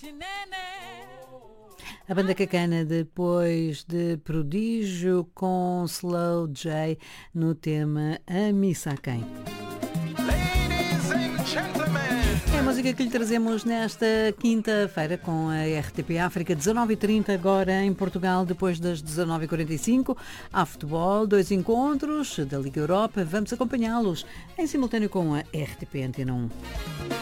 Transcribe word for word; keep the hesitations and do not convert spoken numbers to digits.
A banda Cacana, depois de Prodígio, com Slow J no tema A Missa a Quem. Ladies and gentlemen. É a música que lhe trazemos nesta quinta-feira com a R T P África, dezanove e trinta, agora em Portugal, depois das dezanove e quarenta e cinco. Há futebol, dois encontros da Liga Europa. Vamos acompanhá-los em simultâneo com a R T P Antena um.